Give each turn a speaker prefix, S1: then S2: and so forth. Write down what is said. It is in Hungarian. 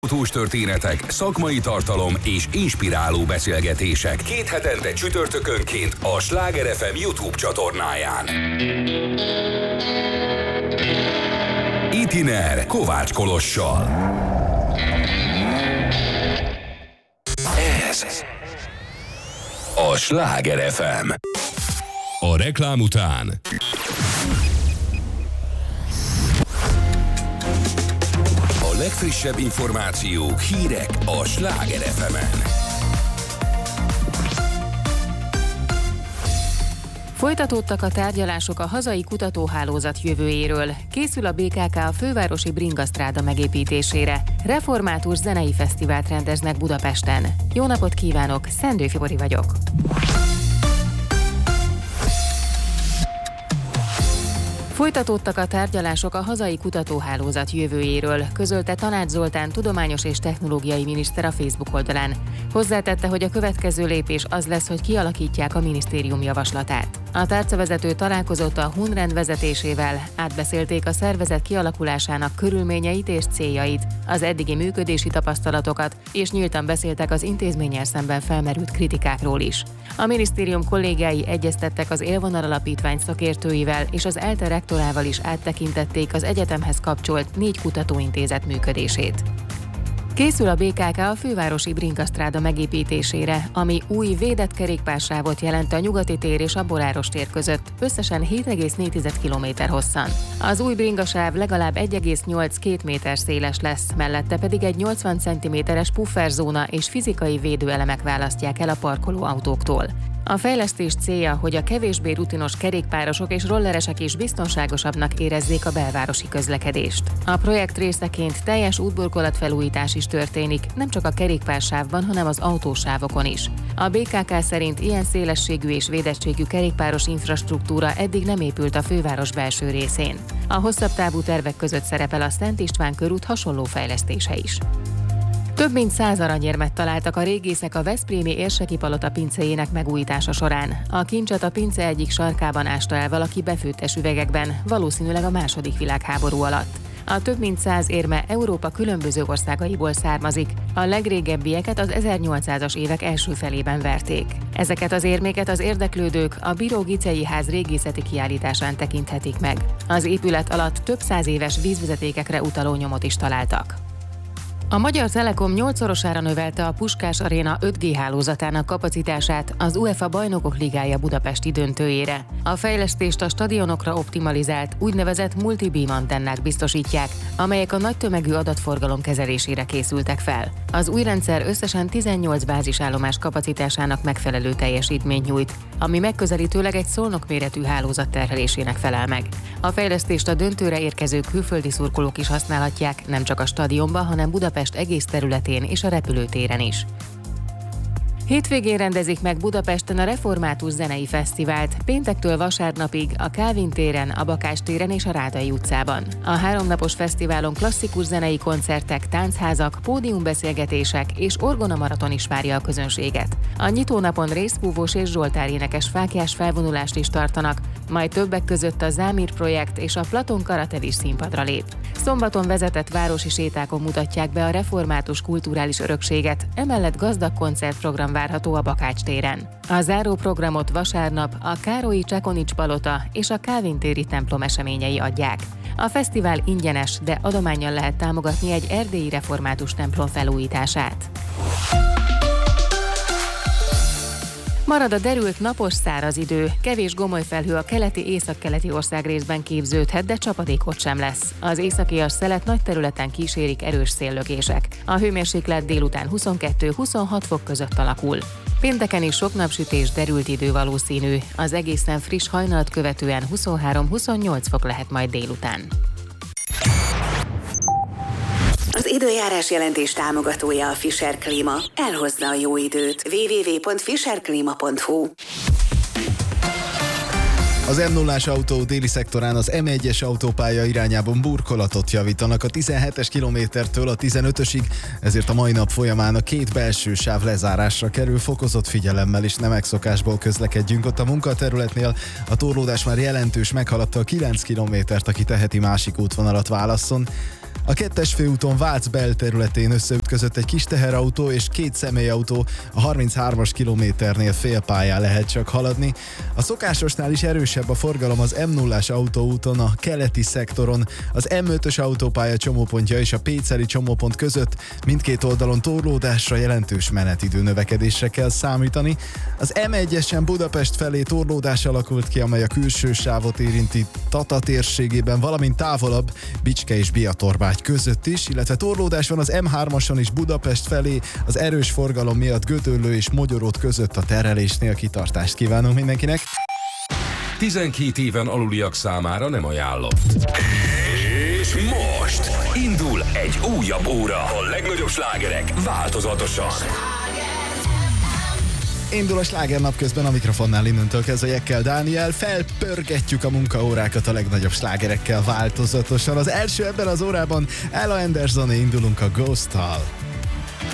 S1: Autós történetek, szakmai tartalom és inspiráló beszélgetések 2 hetente csütörtökönként a Sláger FM YouTube csatornáján. Itiner Kovács Kolossal. Ez a Sláger FM. A reklám után a legfrissebb információk, hírek a Sláger FM-en.
S2: Folytatódtak a tárgyalások a hazai kutatóhálózat jövőjéről. Készül a BKK a fővárosi bringasztráda megépítésére. Református zenei fesztivált rendeznek Budapesten. Jó napot kívánok, Szendő Fibori vagyok. Folytatódtak a tárgyalások a hazai kutatóhálózat jövőjéről, közölte Tanács Zoltán tudományos és technológiai miniszter a Facebook oldalán. Hozzátette, hogy a következő lépés az lesz, hogy kialakítják a minisztérium javaslatát. A tárcavezető találkozott a Hunrend vezetésével, átbeszélték a szervezet kialakulásának körülményeit és céljait, az eddigi működési tapasztalatokat, és nyíltan beszéltek az intézménnyel szemben felmerült kritikákról is. A minisztérium kollégái egyeztettek az Élvonal Alapítvány szakértőivel, és az ELTE rektorával is áttekintették az egyetemhez kapcsolt 4 kutatóintézet működését. Készül a BKK a fővárosi bringasztráda megépítésére, ami új védett kerékpársávot jelent a Nyugati tér és a Boráros tér között, összesen 7,4 km hosszan. Az új bringasáv legalább 1,8-2 méter széles lesz, mellette pedig egy 80 cm-es pufferzóna és fizikai védőelemek választják el a parkoló autóktól. A fejlesztés célja, hogy a kevésbé rutinos kerékpárosok és rolleresek is biztonságosabbnak érezzék a belvárosi közlekedést. A projekt részeként teljes útburkolatfelújítás is történik, nem csak a kerékpársávban, hanem az autósávokon is. A BKK szerint ilyen szélességű és védettségű kerékpáros infrastruktúra eddig nem épült a főváros belső részén. A hosszabb távú tervek között szerepel a Szent István körút hasonló fejlesztése is. Több mint 100 aranyérmet találtak a régészek a veszprémi Érseki palota pincéjének megújítása során. A kincset a pince egyik sarkában ásta el valaki befőttes üvegekben, valószínűleg a II. Világháború alatt. A több mint 100 érme Európa különböző országaiból származik. A legrégebbieket az 1800-as évek első felében verték. Ezeket az érméket az érdeklődők a Biró-Gicei ház régészeti kiállításán tekinthetik meg. Az épület alatt több 100 éves vízvezetékekre utaló nyomot is találtak. A Magyar Telekom 8-szorosára növelte a Puskás Aréna 5G hálózatának kapacitását az UEFA Bajnokok Ligája budapesti döntőjére. A fejlesztést a stadionokra optimalizált, úgynevezett multi-beam antennák biztosítják, amelyek a nagy tömegű adatforgalom kezelésére készültek fel. Az új rendszer összesen 18 bázisállomás kapacitásának megfelelő teljesítményt nyújt, ami megközelítőleg egy Szolnok méretű hálózat terhelésének felel meg. A fejlesztést a döntőre érkező külföldi szurkolók is használhatják, nem csak a stadionba, hanem Budapest egész területén és a repülőtéren is. Hétvégén rendezik meg Budapesten a Református zenei fesztivált, péntektől vasárnapig a Kálvin téren, a Bakás téren és a Rádai utcában. A 3 napos fesztiválon klasszikus zenei koncertek, táncházak, pódiumbeszélgetések és orgonamaraton is várja a közönséget. A nyitónapon részfúvós és zsoltárénekes fáklyás felvonulást is tartanak, majd többek között a Zámir projekt és a Platon Karatevis színpadra lép. Szombaton vezetett városi sétákon mutatják be a református kulturális örökséget, emellett gazdag koncertprogram várható a Bakács téren. A záró programot vasárnap a Károlyi Csekonics palota és a Kálvin téri templom eseményei adják. A fesztivál ingyenes, de adománnyal lehet támogatni egy erdélyi református templom felújítását. Marad a derült napos száraz idő, kevés gomolyfelhő a keleti északkeleti országrészben képződhet, de csapadékot sem lesz. Az északias szelet nagy területen kísérik erős széllökések. A hőmérséklet délután 22-26 fok között alakul. Pénteken is sok napsütés, derült idő valószínű, az egészen friss hajnalat követően 23-28 fok lehet majd délután.
S3: Az időjárás jelentés támogatója a Fischer Klima. Elhozza a jó időt. www.fischerklima.hu.
S4: Az M0-ás autó déli szektorán az M1-es autópálya irányában burkolatot javítanak a 17-es kilométertől a 15-ösig, ezért a mai nap folyamán a 2 belső sáv lezárásra kerül, fokozott figyelemmel és nem megszokásból közlekedjünk ott a munkaterületnél. A torlódás már jelentős, meghaladta a 9 kilométert, aki teheti másik útvonalat válasszon. A 2-es főúton Vác belterületén összeütközött egy kis teherautó és 2 személyautó, a 33-as kilométernél félpályán lehet csak haladni. A szokásosnál is erősebb a forgalom az M0-ás autóúton, a keleti szektoron, az M5-ös autópálya csomópontja és a Péceli csomópont között mindkét oldalon torlódásra, jelentős menetidő növekedésre kell számítani. Az M1-esen Budapest felé torlódás alakult ki, amely a külső sávot érinti Tata térségében, valamint távolabb Bicske és Biatorbágy között is, illetve torlódás van az M3-ason is Budapest felé, az erős forgalom miatt Gödöllő és Mogyoród között a terelésnél. Kitartást kívánunk mindenkinek!
S1: 12 éven aluliak számára nem ajánlott. És most indul egy újabb óra. A legnagyobb slágerek változatosan.
S4: Indul a Sláger napközben, a mikrofonnál innentől kezdve Jekkel Dániel. Felpörgetjük a munkaórákat a legnagyobb slágerekkel változatosan. Az első ebben az órában Ella Andersoné, indulunk a Ghost-tal.